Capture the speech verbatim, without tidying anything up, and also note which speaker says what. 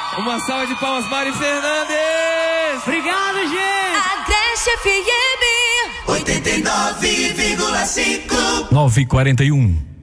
Speaker 1: Uma salva de palmas, Mari Fernandes!
Speaker 2: Obrigado, gente!
Speaker 3: Agreste F M oitenta e nove vírgula cinco
Speaker 4: nove e quarenta e um.